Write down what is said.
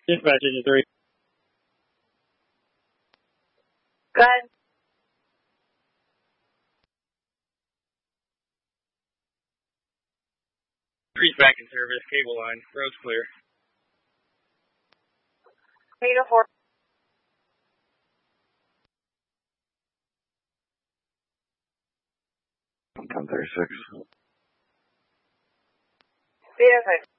Dispatch engine 3. Go ahead. Tree's back in service. Cable line. Road's clear. 804. I'm 1036. 806.